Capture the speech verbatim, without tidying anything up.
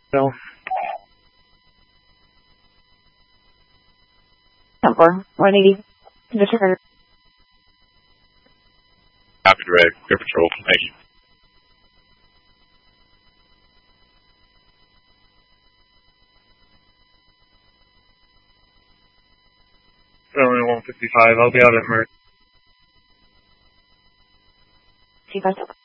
No. Number one eighty. Condition. Copy, Red. Good patrol. Thank you. Only one fifty-five. I'll be out at Merck. Two five seven.